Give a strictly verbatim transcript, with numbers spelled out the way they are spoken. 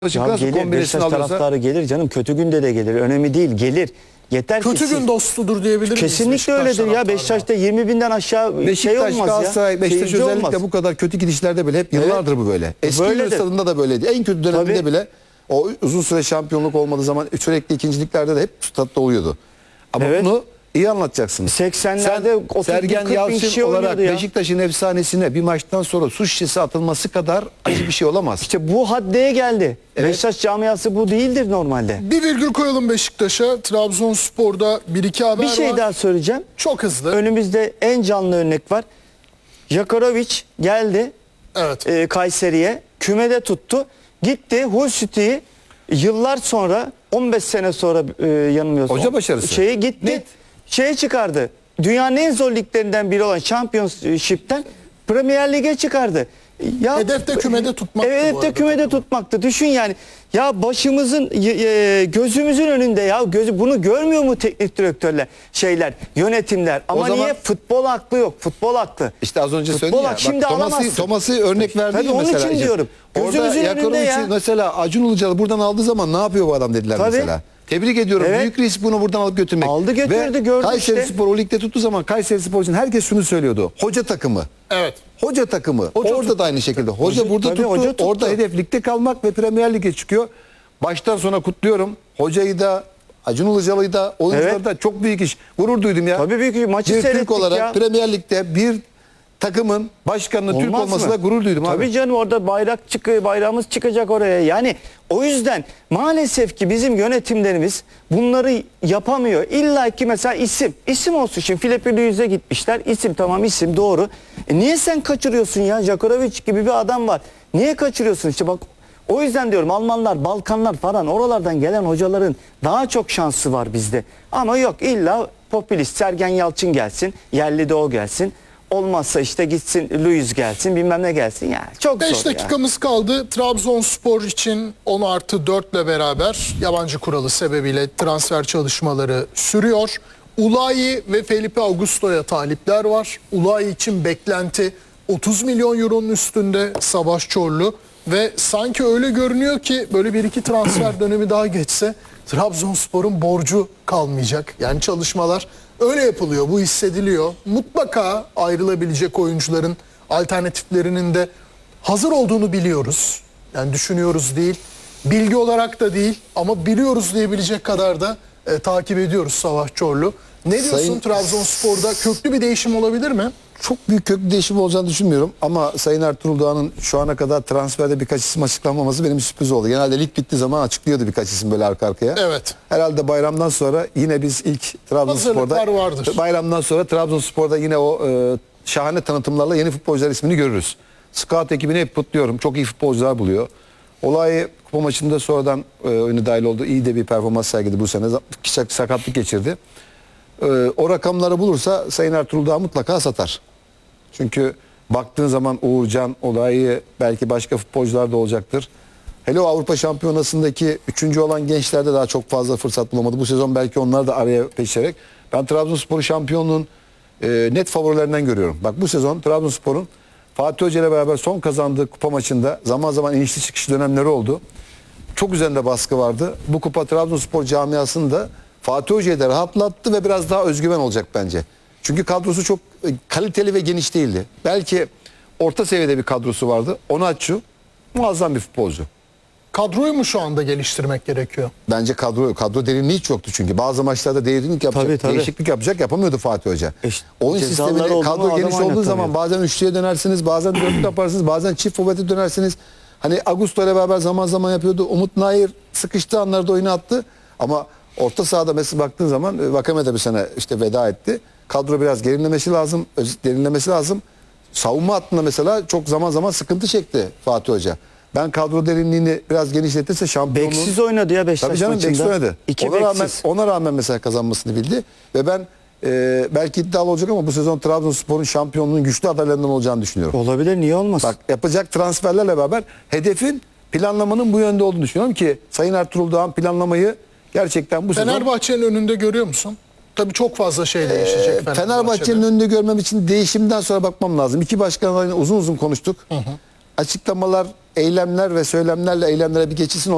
Ya gelir, Beşiktaş taraftarı gelir canım, kötü günde de gelir, önemli değil, gelir. Yeter kötü ki gün dostudur diyebilir miyiz? Kesinlikle öyledir ya. Beşiktaş'ta yirmi binden aşağı Beşiktaş, şey olmaz Galatasaray, ya. Beşiktaş Seyirci özellikle olmaz. bu kadar kötü gidişlerde bile hep yıllardır Evet. bu böyle. Eski Böyledir. stadında da böyleydi. En kötü döneminde Tabii. bile o uzun süre şampiyonluk olmadığı zaman sürekli ikinciliklerde de hep statta oluyordu. Ama Evet. bunu iyi anlatacaksınız. seksenlerde otuz bin, Sergen kırk bin Yalçın kişi olarak oynuyordu ya. Beşiktaş'ın efsanesine bir maçtan sonra su şişesi atılması kadar acı bir şey olamaz. İşte bu haddeye geldi. Evet. Beşiktaş camiası bu değildir normalde. Bir virgül koyalım Beşiktaş'a. Trabzonspor'da bir iki haber Bir şey var. daha söyleyeceğim. Çok hızlı. Önümüzde en canlı örnek var. Jakorovic geldi Evet. e, Kayseri'ye. Kümede tuttu. Gitti Hull City'yi yıllar sonra, on beş sene sonra e, yanılmıyorsam. Hoca başarısı. Şeyi gitti. Net. Şeyi çıkardı. Dünyanın en zor liglerinden biri olan Championship'ten Premier Lig'e çıkardı. Ya, Hedef de kümede tutmaktı Evet, bu hedef de arada kümede takımı. tutmaktı. Düşün yani. Ya başımızın, e, gözümüzün önünde ya. Gözü, bunu görmüyor mu teknik direktörler, şeyler, yönetimler? Ama zaman- niye? Futbol aklı yok. Futbol aklı. İşte az önce Futbol söyledim ya. hak- şimdi Thomas'ı, alamazsın. Thomas'ı örnek verdi Tabii ya onun mesela. için diyorum. Orada Gözümüzün önünde Jakorovic'i ya. mesela Acun Ilıcalı buradan aldığı zaman ne yapıyor bu adam dediler Tabii. mesela. Tebrik ediyorum. Evet. Büyük risk bunu buradan alıp götürmek. Aldı götürdü, Ve gördük Kayseri işte. Spor o ligde tuttuğu zaman Kayseri Spor için herkes şunu söylüyordu. Hoca takımı. Evet. Hoca takımı. Hoca orada da aynı şekilde. Hoca, Hoca- burada tabii tuttu. hoca tuttu. Orada hedef ligde kalmak ve Premier Lig'e çıkıyor. Baştan sona kutluyorum. Hocayı da, Acun Ilıcalı'yı da, oyuncuları Evet. da çok büyük iş. Gurur duydum ya. Tabii büyük maçı bir Türk seyrettik olarak ya. Premier Lig'de bir takımın başkanının Türk Olmaz olmasıyla mı? gurur duydum Tabii abi. canım, orada bayrak çıkıyor, bayrağımız çıkacak oraya. Yani o yüzden maalesef ki bizim yönetimlerimiz bunları yapamıyor. İlla ki mesela isim. İsim olsun. Şimdi Filipe Luis'e gitmişler. İsim, tamam, isim doğru. E niye sen kaçırıyorsun ya? Jakorovic gibi bir adam var. Niye kaçırıyorsun? İşte bak, o yüzden diyorum, Almanlar, Balkanlar falan, oralardan gelen hocaların daha çok şansı var bizde. Ama yok, illa popülist Sergen Yalçın gelsin. Yerli de o gelsin. Olmazsa işte gitsin Luis gelsin, bilmem ne gelsin. Ya çok beş zor ya. dakikamız kaldı. Trabzonspor için on artı dört ile beraber yabancı kuralı sebebiyle transfer çalışmaları sürüyor. Ulayi ve Felipe Augusto'ya talipler var. Ulayi için beklenti otuz milyon euronun üstünde Savaş Çorlu. Ve sanki öyle görünüyor ki böyle bir iki transfer dönemi daha geçse Trabzonspor'un borcu kalmayacak. Yani çalışmalar öyle yapılıyor, bu hissediliyor. Mutlaka ayrılabilecek oyuncuların alternatiflerinin de hazır olduğunu biliyoruz. Yani düşünüyoruz değil, bilgi olarak da değil ama biliyoruz diyebilecek kadar da e, takip ediyoruz Savaş Çorlu. Ne diyorsun, Sayın- Trabzonspor'da köklü bir değişim olabilir mi? Çok büyük köklü değişim olacağını düşünmüyorum. Ama Sayın Ertuğrul Doğan'ın şu ana kadar transferde birkaç isim açıklanmaması benim bir sürpriz oldu. Genelde lig bittiği zaman açıklıyordu birkaç isim böyle arka arkaya. Evet. Herhalde bayramdan sonra yine biz ilk Trabzonspor'da Hazırlıklar vardır. bayramdan sonra Trabzonspor'da yine o e, şahane tanıtımlarla yeni futbolcular ismini görürüz. Scout ekibini hep kutluyorum. Çok iyi futbolcular buluyor. Olay kupa maçında sonradan e, oyuna dahil oldu. İyi de bir performans sergiledi bu sene. Sak- Sakatlık geçirdi. E, o rakamları bulursa Sayın Ertuğrul Dağ mutlaka satar. Çünkü baktığın zaman Uğurcan, Olayı, belki başka futbolcular da olacaktır. Hele o Avrupa Şampiyonası'ndaki üçüncü olan gençlerde daha çok fazla fırsat bulamadı. Bu sezon belki onlar da araya peşerek. Ben Trabzonspor'u şampiyonluğun e, net favorilerinden görüyorum. Bak bu sezon Trabzonspor'un Fatih Hoca ile beraber son kazandığı kupa maçında zaman zaman inişli çıkışlı dönemleri oldu. Çok üzerinde baskı vardı. Bu kupa Trabzonspor camiasını da Fatih Hoca'yı da rahatlattı ve biraz daha özgüven olacak bence. Çünkü kadrosu çok e, kaliteli ve geniş değildi. Belki orta seviyede bir kadrosu vardı. Onaçu muazzam bir futbolcu. Kadroyu mu şu anda geliştirmek gerekiyor? Bence kadro kadro derinliği hiç yoktu çünkü. Bazı maçlarda derinlik yapacak, Tabii, tabii. değişiklik yapacak yapamıyordu Fatih Hoca. İşte Oyun cezalar sistemini oldu mu kadro adam geniş olduğu oynatamıyor. zaman bazen üçlüye dönersiniz, bazen dörtlü yaparsınız, bazen çift forvete dönersiniz. Hani Augusto ile beraber zaman zaman yapıyordu. Umut Nayır sıkıştığı anlarda oyunu attı. Ama orta sahada mesela baktığın zaman Vakame de bir sene işte veda etti. Kadro biraz gerilemesi lazım, öz- derinlemesi lazım. Savunma hattında mesela çok zaman zaman sıkıntı çekti Fatih Hoca. Ben kadro derinliğini biraz genişletirse şampiyonluğun... Beksiz oynadı ya Beşiktaş Tabii canım maçında. Beksiz oynadı. İki Ona rağmen, beksiz. ona rağmen mesela kazanmasını bildi. Ve ben e, belki iddialı olacak ama bu sezon Trabzonspor'un şampiyonluğun güçlü adaylarından olacağını düşünüyorum. Olabilir, niye olmasın? Bak yapacak transferlerle beraber hedefin planlamanın bu yönde olduğunu düşünüyorum ki Sayın Ertuğrul Doğan planlamayı gerçekten bu sezon... Fenerbahçe'nin önünde görüyor musun? Tabii çok fazla şey değişecek Fenerbahçe'de. Fenerbahçe'nin önünde görmem için değişimden sonra bakmam lazım. İki başkanla uzun uzun konuştuk. Hı hı. Açıklamalar, eylemler ve söylemlerle eylemlere bir geçilsin.